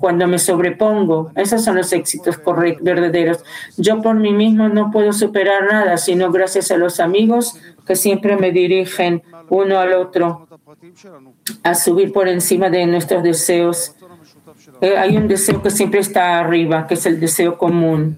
cuando me sobrepongo. Esos son los éxitos verdaderos. Yo por mí mismo no puedo superar nada, sino gracias a los amigos que siempre me dirigen uno al otro a subir por encima de nuestros deseos. Hay un deseo que siempre está arriba, que es el deseo común.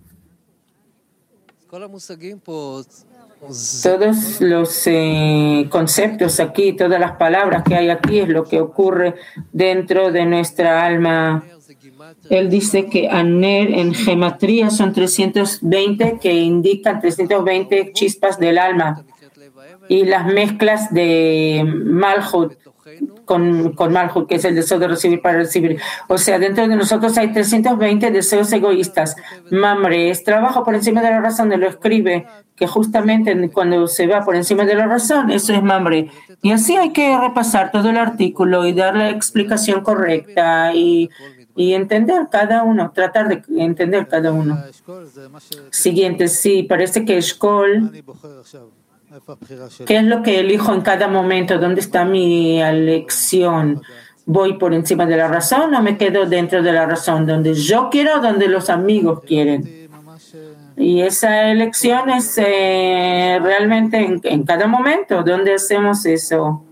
Todos los conceptos aquí, todas las palabras que hay aquí es lo que ocurre dentro de nuestra alma. Él dice que Aner en gematría son 320 que indican 320 chispas del alma y las mezclas de Malhut con Malhut, que es el deseo de recibir para recibir. O sea, dentro de nosotros hay 320 deseos egoístas. Mamre es trabajo por encima de la razón, de lo escribe, que justamente cuando se va por encima de la razón, eso es Mamre. Y así hay que repasar todo el artículo y dar la explicación correcta y entender cada uno, tratar de entender cada uno. Siguiente, sí, parece que Eshkol, ¿qué es lo que elijo en cada momento? ¿Dónde está mi elección? ¿Voy por encima de la razón o me quedo dentro de la razón? ¿Donde yo quiero o donde los amigos quieren? Y esa elección es realmente en cada momento. ¿Dónde hacemos eso?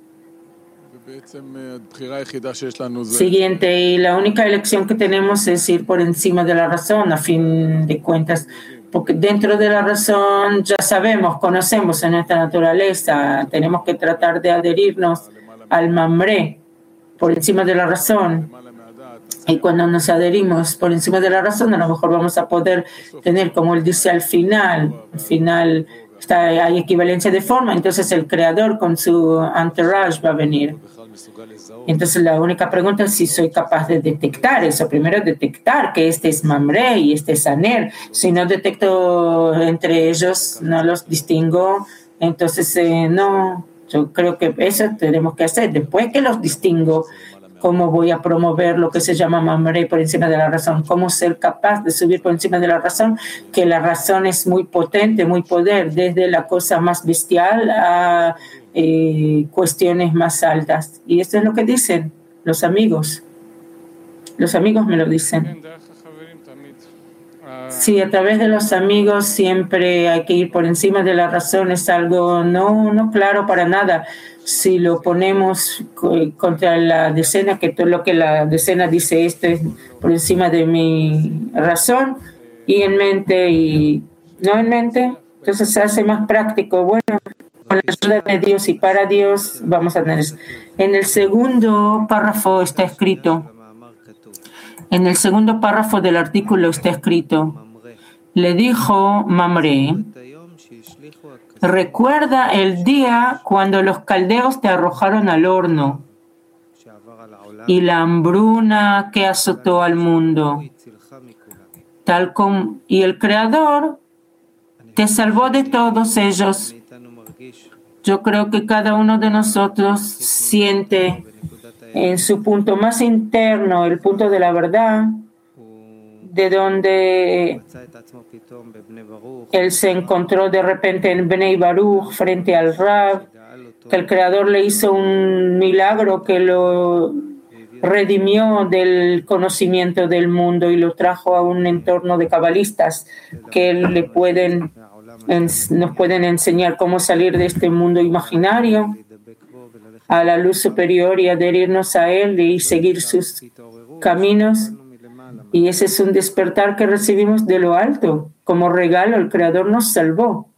Siguiente, y la única elección que tenemos es ir por encima de la razón, a fin de cuentas, porque dentro de la razón ya sabemos, conocemos en nuestra naturaleza, tenemos que tratar de adherirnos al Mamre por encima de la razón. Y cuando nos adherimos por encima de la razón, a lo mejor vamos a poder tener, como él dice al final hay equivalencia de forma, entonces el creador con su entourage va a venir. Entonces la única pregunta es si soy capaz de detectar eso. Primero detectar que este es Mamre y este es Aner. Si no detecto entre ellos, no los distingo, entonces no, yo creo que eso tenemos que hacer. Después que los distingo, ¿cómo voy a promover lo que se llama Mamre por encima de la razón? ¿Cómo ser capaz de subir por encima de la razón? Que la razón es muy potente, muy poder, desde la cosa más bestial a cuestiones más altas. Y esto es lo que dicen los amigos. Los amigos me lo dicen. Sí, a través de los amigos siempre hay que ir por encima de la razón. Es algo no claro para nada. Si lo ponemos contra la decena, que todo lo que la decena dice, esto es por encima de mi razón, y en mente y no en mente, entonces se hace más práctico. Bueno, con la ayuda de Dios y para Dios vamos a tener eso. En el segundo párrafo está escrito, en el segundo párrafo del artículo está escrito, le dijo Mamre, recuerda el día cuando los caldeos te arrojaron al horno y la hambruna que azotó al mundo, tal como, y el Creador te salvó de todos ellos. Yo creo que cada uno de nosotros siente en su punto más interno, el punto de la verdad, de donde él se encontró de repente en Bnei Baruch frente al Rab, que el Creador le hizo un milagro que lo redimió del conocimiento del mundo y lo trajo a un entorno de cabalistas que nos pueden enseñar cómo salir de este mundo imaginario a la luz superior y adherirnos a él y seguir sus caminos. Y ese es un despertar que recibimos de lo alto. Como regalo, el Creador nos salvó.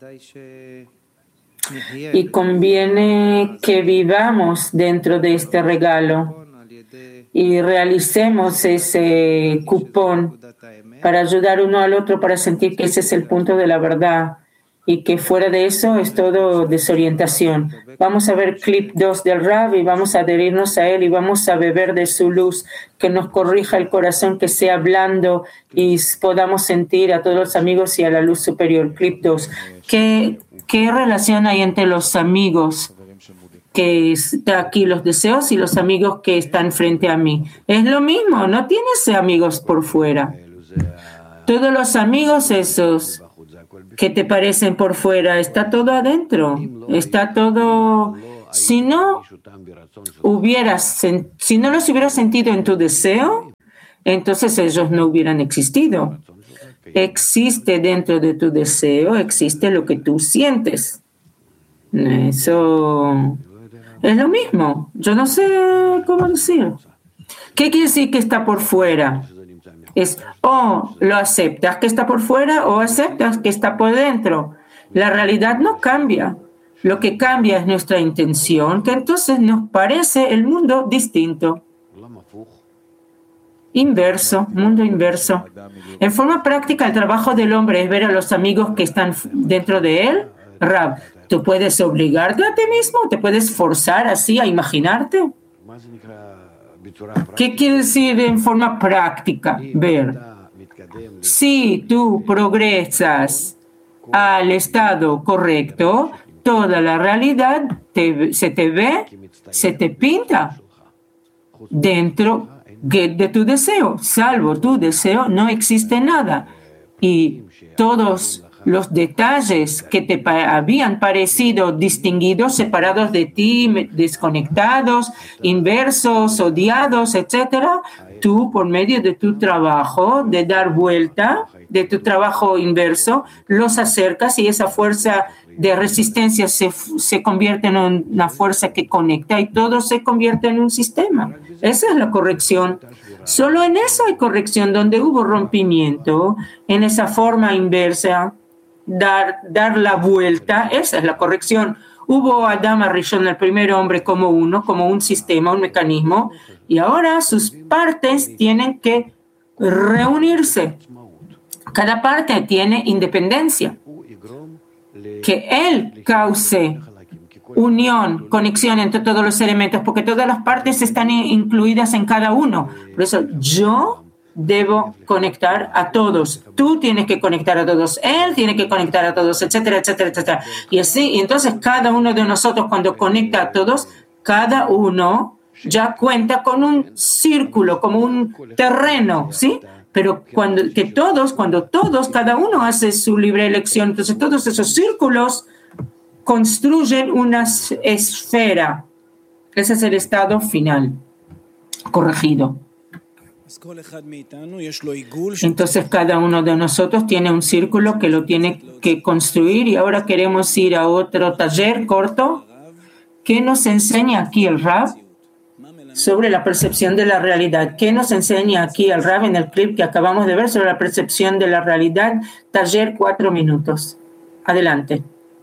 Y conviene que vivamos dentro de este regalo y realicemos ese cupón para ayudar uno al otro, para sentir que ese es el punto de la verdad y que fuera de eso es todo desorientación. Vamos a ver clip 2 del Rab y vamos a adherirnos a él y vamos a beber de su luz, que nos corrija el corazón, que sea blando y podamos sentir a todos los amigos y a la luz superior. Clip 2. ¿Qué relación hay entre los amigos que está aquí, los deseos, y los amigos que están frente a mí? Es lo mismo, no tienes amigos por fuera. Todos los amigos esos que te parecen por fuera, está todo adentro, está todo. Si no los hubieras sentido en tu deseo, entonces ellos no hubieran existido. Existe dentro de tu deseo, existe lo que tú sientes. Eso es lo mismo. Yo no sé cómo decir. ¿Qué quiere decir que está por fuera? Es o lo aceptas que está por fuera o aceptas que está por dentro. La realidad no cambia. Lo que cambia es nuestra intención, que entonces nos parece el mundo distinto. Inverso, mundo inverso. En forma práctica, el trabajo del hombre es ver a los amigos que están dentro de él. Rab, ¿tú puedes obligarte a ti mismo? ¿Te puedes forzar así a imaginarte? ¿Qué quiere decir en forma práctica? Ver. Si tú progresas al estado correcto, toda la realidad se te ve, se te pinta dentro de tu deseo. Salvo tu deseo, no existe nada. Y todos los detalles que te habían parecido distinguidos, separados de ti, desconectados, inversos, odiados, etcétera, tú, por medio de tu trabajo, de dar vuelta, de tu trabajo inverso, los acercas y esa fuerza de resistencia se convierte en una fuerza que conecta y todo se convierte en un sistema. Esa es la corrección. Solo en eso hay corrección, donde hubo rompimiento, en esa forma inversa, dar la vuelta, esa es la corrección. Hubo Adam Arishon, el primer hombre, como uno, como un sistema, un mecanismo, y ahora sus partes tienen que reunirse. Cada parte tiene independencia. Que él cause unión, conexión entre todos los elementos, porque todas las partes están incluidas en cada uno. Por eso yo debo conectar a todos. Tú tienes que conectar a todos. Él tiene que conectar a todos, etcétera, etcétera, etcétera. Y así, y entonces cada uno de nosotros cuando conecta a todos, cada uno ya cuenta con un círculo, como un terreno, ¿sí? Pero cuando todos, cada uno hace su libre elección, entonces todos esos círculos construyen una esfera. Ese es el estado final, corregido. Entonces cada uno de nosotros tiene un círculo que lo tiene que construir y ahora queremos ir a otro taller corto que nos enseña aquí el Rab sobre la percepción de la realidad. ¿Qué nos enseña aquí el Rab en el clip que acabamos de ver sobre la percepción de la realidad? Taller 4 minutos. Adelante.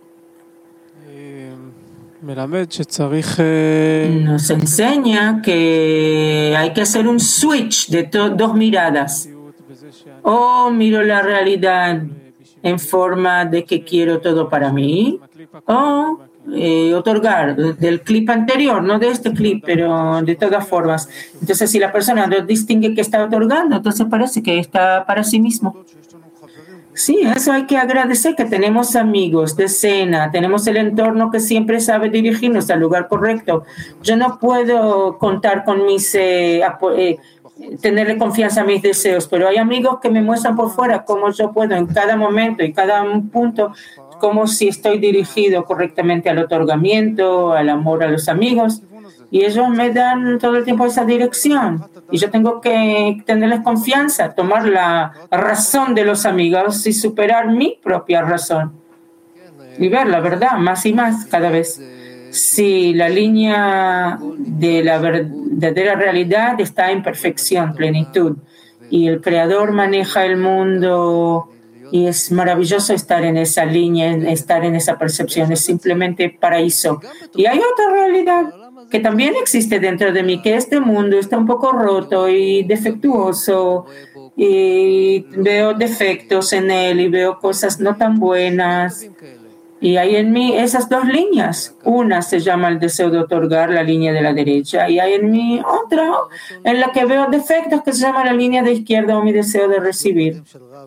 Nos enseña que hay que hacer un switch de dos miradas. O miro la realidad en forma de que quiero todo para mí, o otorgar del clip anterior, no de este clip, pero de todas formas. Entonces, si la persona no distingue que está otorgando, entonces parece que está para sí mismo. Sí, eso hay que agradecer, que tenemos amigos de cena, tenemos el entorno que siempre sabe dirigirnos al lugar correcto. Yo no puedo contar con tenerle confianza a mis deseos, pero hay amigos que me muestran por fuera cómo yo puedo en cada momento y cada punto, como si estoy dirigido correctamente al otorgamiento, al amor a los amigos, y ellos me dan todo el tiempo esa dirección. Y yo tengo que tenerles confianza, tomar la razón de los amigos y superar mi propia razón. Y ver la verdad más y más cada vez. Si la línea de la verdadera realidad está en perfección, plenitud, y el Creador maneja el mundo, y es maravilloso estar en esa línea, estar en esa percepción, es simplemente paraíso. Y hay otra realidad que también existe dentro de mí, que este mundo está un poco roto y defectuoso, y veo defectos en él y veo cosas no tan buenas. Y hay en mí esas dos líneas. Una se llama el deseo de otorgar, la línea de la derecha, y hay en mí otra en la que veo defectos que se llama la línea de izquierda, o mi deseo de recibir.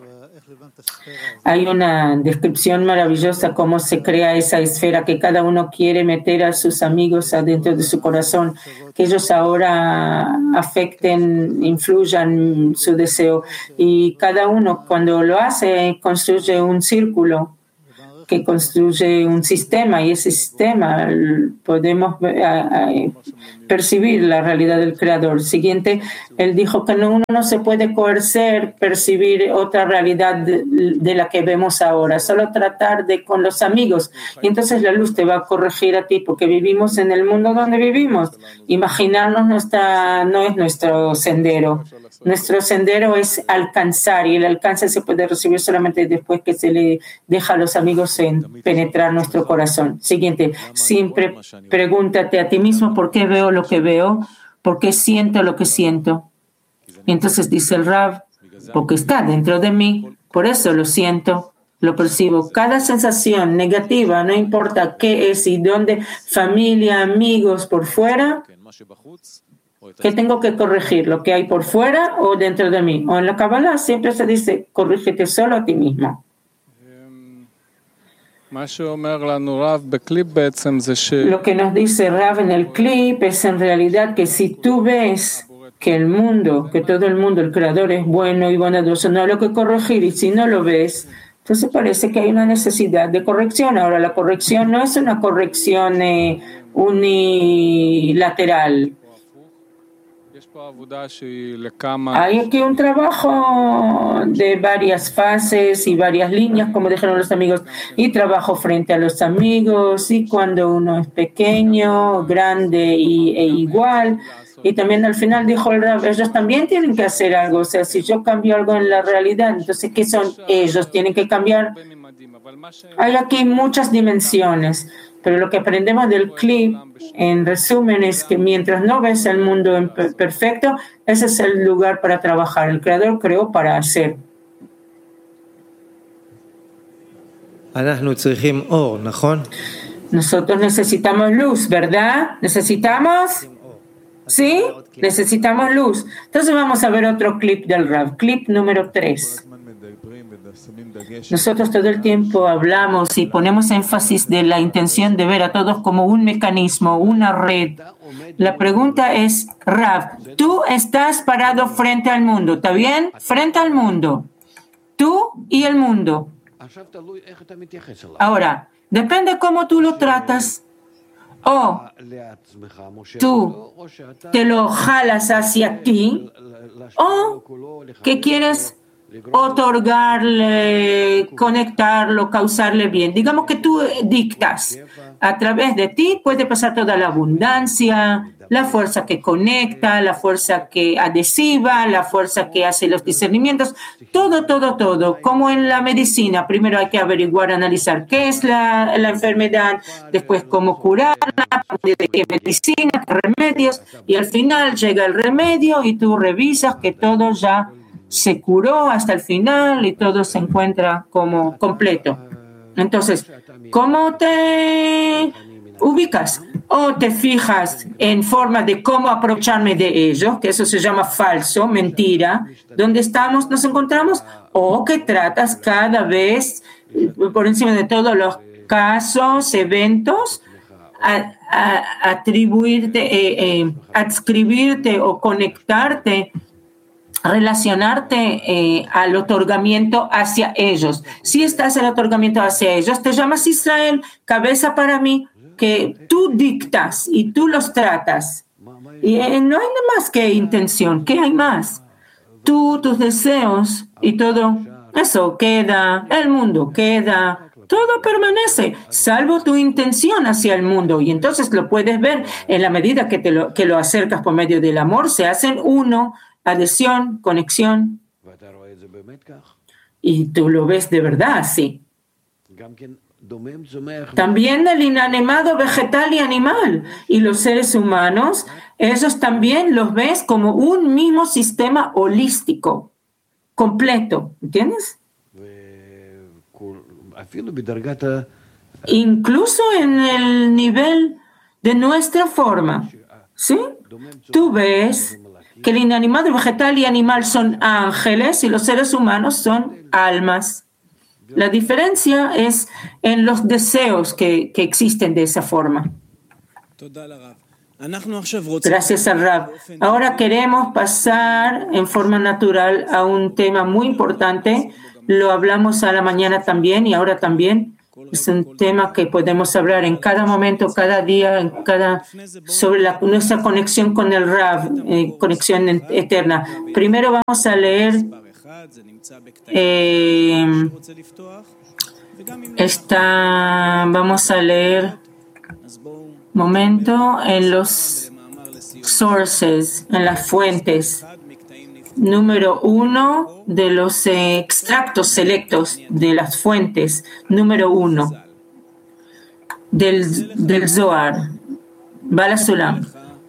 Hay una descripción maravillosa cómo se crea esa esfera que cada uno quiere meter a sus amigos adentro de su corazón, que ellos ahora afecten, influyan su deseo. Y cada uno cuando lo hace construye un círculo que construye un sistema y ese sistema podemos percibir la realidad del Creador. Siguiente, él dijo que uno no se puede coercer, percibir otra realidad de la que vemos ahora, solo tratar de con los amigos. Y entonces la luz te va a corregir a ti porque vivimos en el mundo donde vivimos. Imaginarnos no es nuestro sendero. Nuestro sendero es alcanzar y el alcance se puede recibir solamente después que se le deja a los amigos penetrar nuestro corazón. Siguiente, siempre pregúntate a ti mismo por qué veo lo que veo, por qué siento lo que siento. Y entonces dice el Rav, porque está dentro de mí, por eso lo siento, lo percibo. Cada sensación negativa, no importa qué es y dónde, familia, amigos, por fuera, ¿qué tengo que corregir? ¿Lo que hay por fuera o dentro de mí? O en la Kabbalah siempre se dice, corrígete solo a ti mismo. Lo que nos dice Rav en el clip es en realidad que si tú ves que el mundo, que todo el mundo, el Creador es bueno y bondadoso, no hay lo que corregir, y si no lo ves, entonces parece que hay una necesidad de corrección. Ahora, la corrección no es una corrección unilateral. Hay aquí un trabajo de varias fases y varias líneas, como dijeron los amigos, y trabajo frente a los amigos, y cuando uno es pequeño, grande e igual. Y también al final dijo el Rav, ellos también tienen que hacer algo. O sea, si yo cambio algo en la realidad, entonces, ¿qué son ellos? Tienen que cambiar. Hay aquí muchas dimensiones, pero lo que aprendemos del clip, en resumen, es que mientras no ves el mundo perfecto, ese es el lugar para trabajar. El Creador creó para hacer. Nosotros necesitamos luz, ¿verdad? ¿Necesitamos? ¿Sí? Necesitamos luz. Entonces vamos a ver otro clip del Rav. Clip número 3. Nosotros todo el tiempo hablamos y ponemos énfasis de la intención de ver a todos como un mecanismo, una red. La pregunta es, Rav, tú estás parado frente al mundo, ¿está bien? Frente al mundo. Tú y el mundo. Ahora, depende cómo tú lo tratas. O tú te lo jalas hacia ti, o que quieres otorgarle, conectarlo, causarle bien. Digamos que tú dictas. A través de ti puede pasar toda la abundancia, la fuerza que conecta, la fuerza que adhesiva, la fuerza que hace los discernimientos, todo. Como en la medicina, primero hay que averiguar, analizar qué es la enfermedad, después cómo curarla, de qué medicina, qué remedios, y al final llega el remedio y tú revisas que todo ya se curó hasta el final y todo se encuentra como completo. Entonces, ¿cómo te ubicas? O te fijas en forma de cómo aprovecharme de ello, que eso se llama falso, mentira, ¿dónde estamos, nos encontramos? O que tratas cada vez, por encima de todos los casos, eventos, adscribirte o conectarte, relacionarte al otorgamiento hacia ellos. Si estás en el otorgamiento hacia ellos, te llamas Israel, cabeza para mí, que tú dictas y tú los tratas. Y no hay nada más que intención. ¿Qué hay más? Tú, tus deseos y todo eso queda, el mundo queda, todo permanece, salvo tu intención hacia el mundo. Y entonces lo puedes ver en la medida que lo acercas por medio del amor, se hacen uno, adhesión, conexión. Y tú lo ves de verdad, sí. También el inanimado vegetal y animal. Y los seres humanos, ellos también los ves como un mismo sistema holístico, completo. ¿Entiendes? Incluso en el nivel de nuestra forma. ¿Sí? Tú ves que el inanimado, vegetal y animal son ángeles y los seres humanos son almas. La diferencia es en los deseos que existen de esa forma. Gracias al Rav. Ahora queremos pasar en forma natural a un tema muy importante. Lo hablamos a la mañana también y ahora también. Es un tema que podemos hablar en cada momento, cada día, sobre nuestra conexión con el Rav, conexión eterna. Primero vamos a leer momento en los sources, en las fuentes. Número 1 de los extractos selectos de las fuentes. Número 1 del Zohar. Bala Sulam.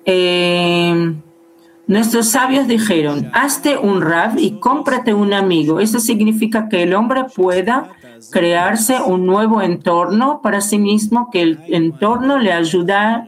Nuestros sabios dijeron: hazte un Rav y cómprate un amigo. Eso significa que el hombre pueda crearse un nuevo entorno para sí mismo, que el entorno le ayuda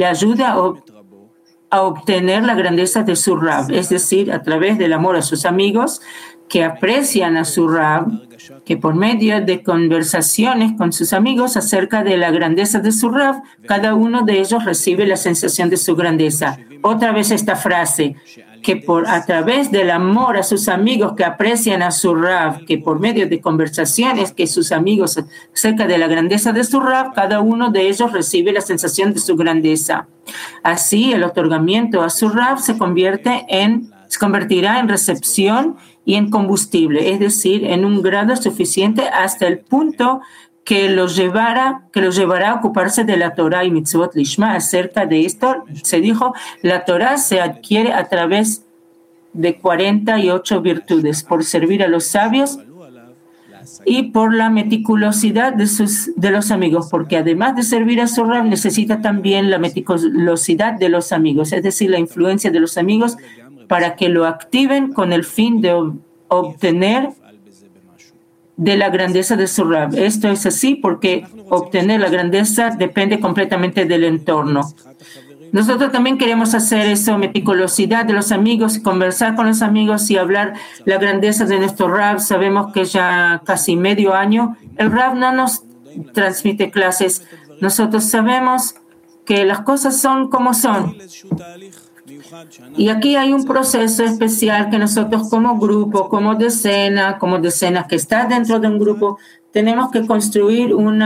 a obtener la grandeza de su Rav, es decir, a través del amor a sus amigos que aprecian a su Rav, que por medio de conversaciones con sus amigos acerca de la grandeza de su Rav, cada uno de ellos recibe la sensación de su grandeza. Otra vez esta frase, que a través del amor a sus amigos que aprecian a su Rav, que por medio de conversaciones que sus amigos acerca de la grandeza de su Rav, cada uno de ellos recibe la sensación de su grandeza. Así, el otorgamiento a su Rav se convertirá en recepción y en combustible, es decir, en un grado suficiente hasta el punto que lo llevará a ocuparse de la Torah y Mitzvot Lishma. Acerca de esto se dijo: la Torah se adquiere a través de 48 virtudes, por servir a los sabios y por la meticulosidad de los amigos, porque además de servir a su Rav, necesita también la meticulosidad de los amigos, es decir, la influencia de los amigos para que lo activen con el fin de obtener de la grandeza de su Rav. Esto es así porque obtener la grandeza depende completamente del entorno. Nosotros también queremos hacer eso, meticulosidad de los amigos, conversar con los amigos y hablar la grandeza de nuestro Rav. Sabemos que ya casi medio año el Rav no nos transmite clases. Nosotros sabemos que las cosas son como son. Y aquí hay un proceso especial que nosotros como grupo, como decena que está dentro de un grupo, tenemos que construir un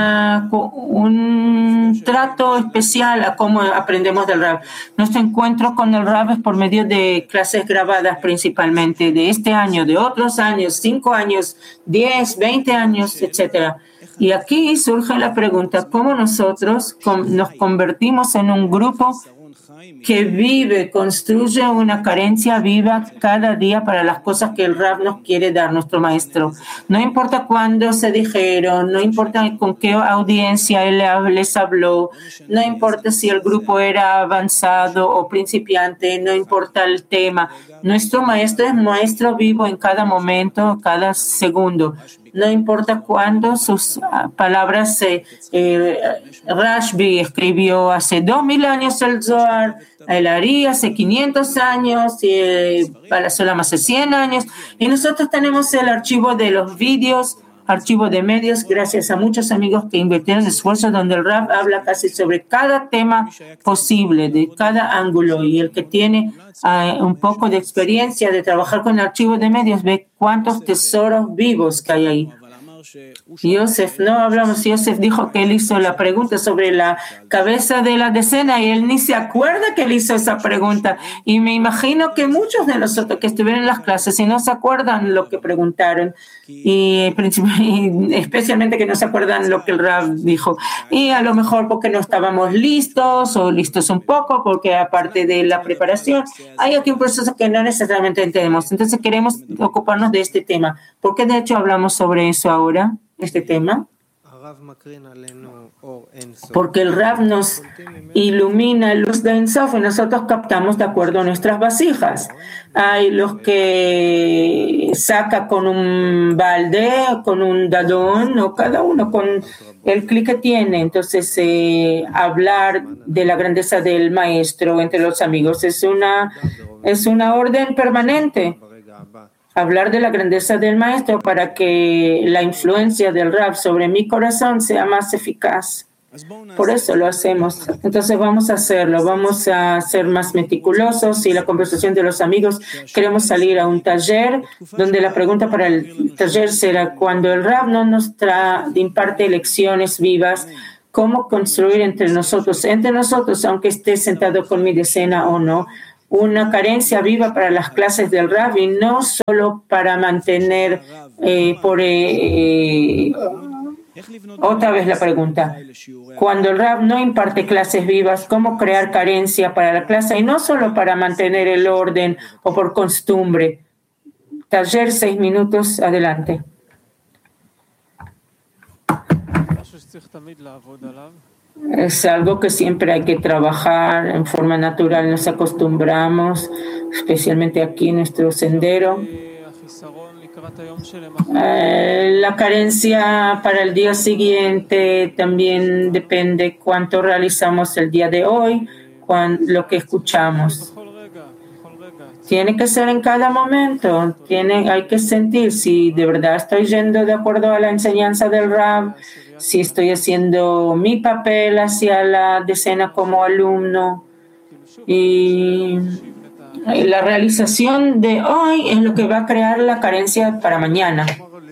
trato especial a cómo aprendemos del Rav. Nuestro encuentro con el Rav es por medio de clases grabadas principalmente, de este año, de otros años, 5 años, 10, 20 años, etc. Y aquí surge la pregunta: ¿cómo nosotros nos convertimos en un grupo que construye una carencia viva cada día para las cosas que el Rav nos quiere dar, nuestro maestro? No importa cuándo se dijeron, no importa con qué audiencia él les habló, no importa si el grupo era avanzado o principiante, no importa el tema. Nuestro maestro es maestro vivo en cada momento, cada segundo. No importa cuándo sus palabras Rashbi escribió hace 2000 años el Zohar, el Ari hace 500 años, Bala Sulam hace 100 años, y nosotros tenemos el archivo de los vídeos, archivo de medios, gracias a muchos amigos que invirtieron esfuerzos, donde el Rav habla casi sobre cada tema posible, de cada ángulo, y el que tiene un poco de experiencia de trabajar con el archivo de medios ve cuántos tesoros vivos que hay ahí. Yosef dijo que él hizo la pregunta sobre la cabeza de la decena y él ni se acuerda que él hizo esa pregunta, y me imagino que muchos de nosotros que estuvieron en las clases y no se acuerdan lo que preguntaron, y especialmente que no se acuerdan lo que el Rav dijo, y a lo mejor porque no estábamos listos o listos un poco, porque aparte de la preparación hay aquí un proceso que no necesariamente entendemos. Entonces queremos ocuparnos de este tema, porque de hecho hablamos sobre eso ahora, este tema, porque el Rav nos ilumina luz de Ein Sof y nosotros captamos de acuerdo a nuestras vasijas. Hay los que saca con un balde, con un dadón, o cada uno con el clic que tiene. Entonces, hablar de la grandeza del maestro entre los amigos es una orden permanente. Hablar de la grandeza del maestro para que la influencia del Rav sobre mi corazón sea más eficaz. Por eso lo hacemos. Entonces vamos a hacerlo, vamos a ser más meticulosos. Y la conversación de los amigos, queremos salir a un taller donde la pregunta para el taller será: cuando el Rab no nos imparte lecciones vivas, ¿cómo construir entre nosotros, aunque esté sentado con mi decena o no, una carencia viva para las clases del Rab, y no solo para mantener otra vez la pregunta? Cuando el Rab no imparte clases vivas, ¿cómo crear carencia para la clase? Y no solo para mantener el orden o por costumbre. Taller 6 minutos, adelante. Es algo que siempre hay que trabajar en forma natural, nos acostumbramos, especialmente aquí en nuestro sendero. La carencia para el día siguiente también depende cuánto realizamos el día de hoy, lo que escuchamos. Tiene que ser en cada momento, hay que sentir si de verdad estoy yendo de acuerdo a la enseñanza del Rab, si estoy haciendo mi papel hacia la decena como alumno. Y la realización de hoy es lo que va a crear la carencia para mañana.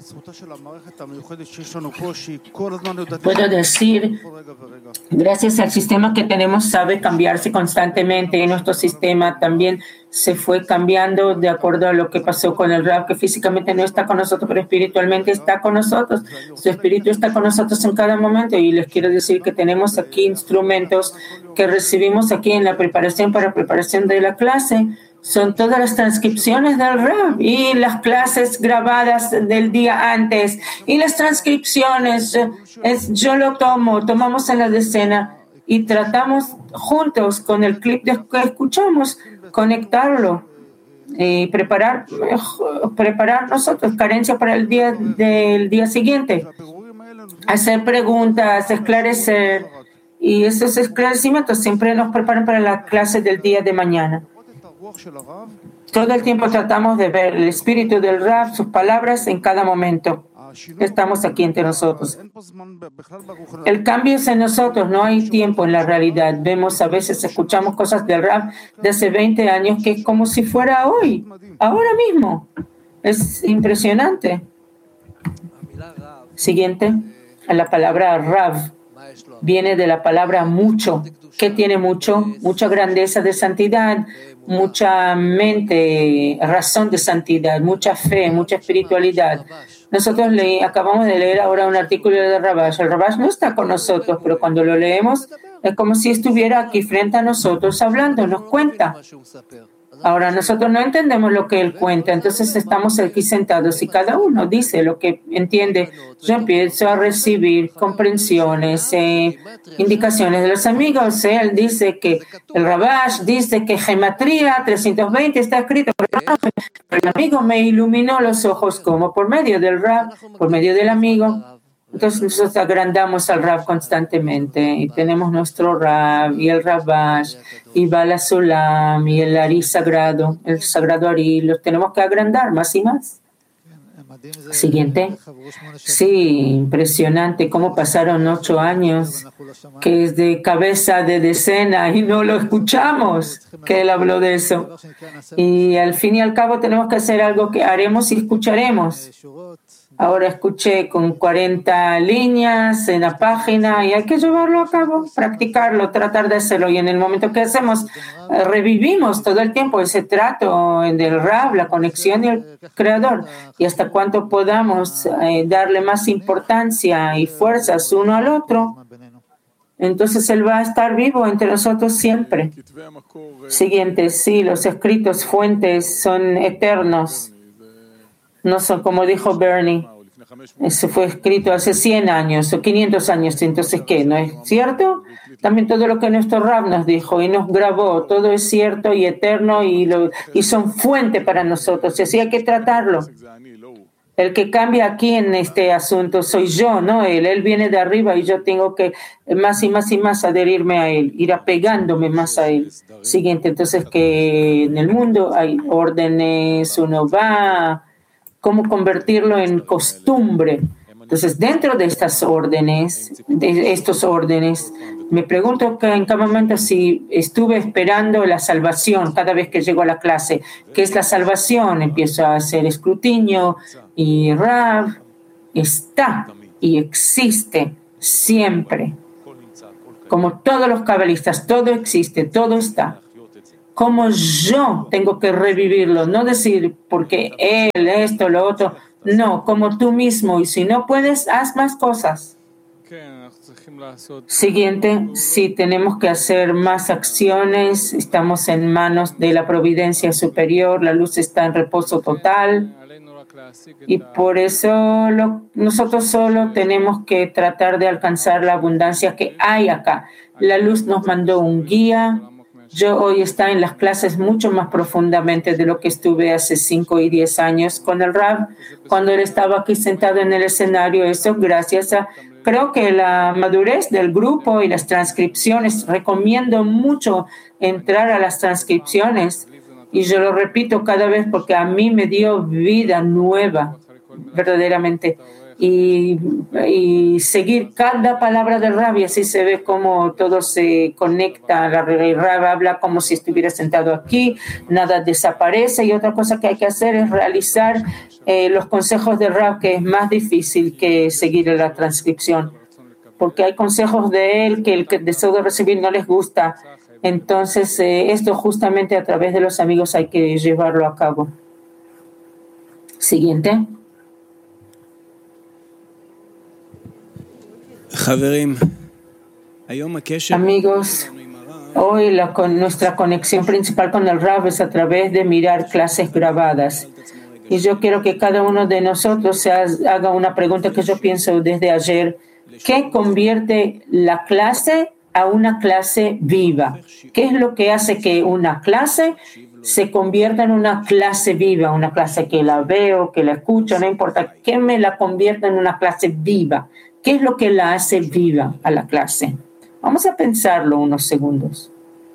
Puedo decir, gracias al sistema que tenemos, sabe cambiarse constantemente, y nuestro sistema también se fue cambiando de acuerdo a lo que pasó con el Rab, que físicamente no está con nosotros, pero espiritualmente está con nosotros. Su espíritu está con nosotros en cada momento, y les quiero decir que tenemos aquí instrumentos que recibimos aquí en la preparación de la clase. Son todas las transcripciones del Rab y las clases grabadas del día antes y las transcripciones. Yo lo tomamos en la decena y tratamos juntos con el clip que escuchamos, conectarlo y preparar nosotros carencia para el día del día siguiente. Hacer preguntas, esclarecer, y esos esclarecimientos siempre nos preparan para la clase del día de mañana. Todo el tiempo tratamos de ver el espíritu del Rab, sus palabras en cada momento. Estamos aquí entre nosotros. El cambio es en nosotros, no hay tiempo en la realidad. Escuchamos cosas del Rab de hace 20 años que es como si fuera hoy, ahora mismo. Es impresionante. Siguiente, la palabra Rab viene de la palabra mucho. ¿Qué tiene mucho? Mucha grandeza de santidad, mucha mente, razón de santidad, mucha fe, mucha espiritualidad. Nosotros acabamos de leer ahora un artículo de Rabash. El Rabash no está con nosotros, pero cuando lo leemos es como si estuviera aquí frente a nosotros hablando, nos cuenta. Ahora, nosotros no entendemos lo que él cuenta, entonces estamos aquí sentados y cada uno dice lo que entiende. Yo empiezo a recibir comprensiones, indicaciones de los amigos. Él dice que el Rabash dice que Gematría 320 está escrito, pero el amigo me iluminó los ojos como por medio del Rab, por medio del amigo. Entonces nosotros agrandamos al Rab constantemente y tenemos nuestro Rab y el Rabash y Bala Sulam y el Ari sagrado, el sagrado Ari, los tenemos que agrandar más y más. Siguiente. Sí, impresionante cómo pasaron 8 años, que es de cabeza de decena y no lo escuchamos, que él habló de eso. Y al fin y al cabo tenemos que hacer algo que haremos y escucharemos. Ahora escuché con 40 líneas en la página y hay que llevarlo a cabo, practicarlo, tratar de hacerlo. Y en el momento que hacemos, revivimos todo el tiempo ese trato del Rab, la conexión y el Creador. Y hasta cuánto podamos darle más importancia y fuerzas uno al otro, entonces Él va a estar vivo entre nosotros siempre. Siguiente, sí, los escritos fuentes son eternos. No son como dijo Bernie, eso fue escrito hace 100 años o 500 años, entonces ¿qué? ¿No es cierto? También todo lo que nuestro Rab nos dijo y nos grabó, todo es cierto y eterno y son fuente para nosotros, y así hay que tratarlo. El que cambia aquí en este asunto soy yo, no él. Él viene de arriba y yo tengo que más y más y más adherirme a él, ir apegándome más a él. Siguiente, entonces que en el mundo hay órdenes, uno va... cómo convertirlo en costumbre. Entonces, dentro de estos órdenes, me pregunto que en cada momento si estuve esperando la salvación cada vez que llego a la clase. ¿Qué es la salvación? Empiezo a hacer escrutinio y Rav está y existe siempre. Como todos los cabalistas, todo existe, todo está. Como yo tengo que revivirlo, no decir porque él, esto, lo otro. No, como tú mismo. Y si no puedes, haz más cosas. Siguiente, sí, tenemos que hacer más acciones. Estamos en manos de la providencia superior. La luz está en reposo total. Y por eso nosotros solo tenemos que tratar de alcanzar la abundancia que hay acá. La luz nos mandó un guía. Yo hoy estoy en las clases mucho más profundamente de lo que estuve hace 5 y 10 años con el Rav, cuando él estaba aquí sentado en el escenario. Eso gracias a, creo que la madurez del grupo y las transcripciones. Recomiendo mucho entrar a las transcripciones. Y yo lo repito cada vez porque a mí me dio vida nueva, verdaderamente. Y seguir cada palabra del Rav, y así se ve cómo todo se conecta. El Rav habla como si estuviera sentado aquí, nada desaparece. Y otra cosa que hay que hacer es realizar los consejos del Rav, que es más difícil que seguir la transcripción, porque hay consejos de él que el deseo de recibir no les gusta. Entonces, esto justamente a través de los amigos hay que llevarlo a cabo. Siguiente. Amigos, hoy nuestra conexión principal con el Rav es a través de mirar clases grabadas. Y yo quiero que cada uno de nosotros haga una pregunta que yo pienso desde ayer. ¿Qué convierte la clase a una clase viva? ¿Qué es lo que hace que una clase se convierta en una clase viva? Una clase que la veo, que la escucho, no importa. ¿Qué me la convierte en una clase viva? ¿Qué es lo que la hace viva a la clase? Vamos a pensarlo unos segundos.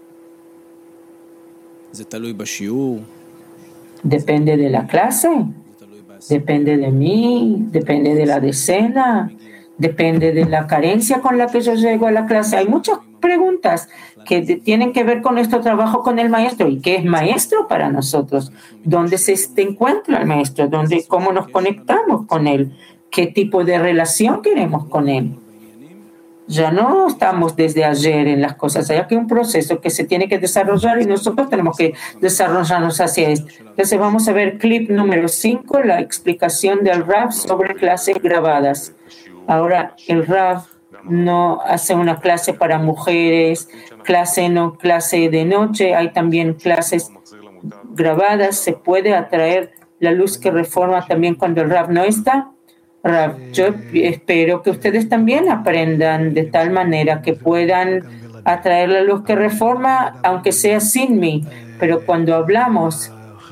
Depende de la clase, depende de mí, depende de la decena, depende de la carencia con la que yo llego a la clase. Hay muchas preguntas que tienen que ver con nuestro trabajo con el maestro. ¿Y qué es maestro para nosotros? ¿Dónde se encuentra el maestro? ¿Cómo nos conectamos con él? ¿Qué tipo de relación queremos con él? Ya no estamos desde ayer en las cosas. Hay aquí un proceso que se tiene que desarrollar y nosotros tenemos que desarrollarnos hacia esto. Entonces vamos a ver clip número 5, la explicación del Rav sobre clases grabadas. Ahora el Rav no hace una clase para mujeres, clase de noche. Hay también clases grabadas. Se puede atraer la luz que reforma también cuando el Rav no está. Rav, yo espero que ustedes también aprendan de tal manera que puedan atraer la luz que reforma, aunque sea sin mí. Pero cuando hablamos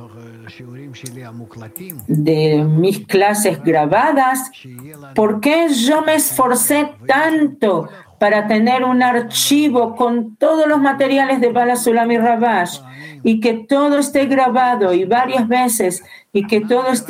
de mis clases grabadas, ¿por qué yo me esforcé tanto para tener un archivo con todos los materiales de Bala Sulam y Ravash, y que todo esté grabado y varias veces, y que todo esté